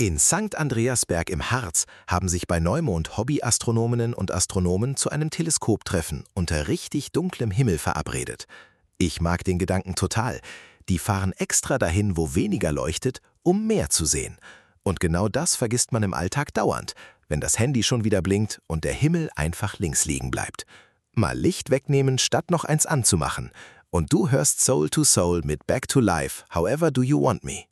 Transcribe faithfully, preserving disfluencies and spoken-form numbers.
In Sankt Andreasberg im Harz haben sich bei Neumond Hobbyastronominnen und Astronomen zu einem Teleskoptreffen unter richtig dunklem Himmel verabredet. Ich mag den Gedanken total. Die fahren extra dahin, wo weniger leuchtet, um mehr zu sehen. Und genau das vergisst man im Alltag dauernd, wenn das Handy schon wieder blinkt und der Himmel einfach links liegen bleibt. Mal Licht wegnehmen, statt noch eins anzumachen. Und du hörst Soul to Soul mit Back to Life, However Do You Want Me.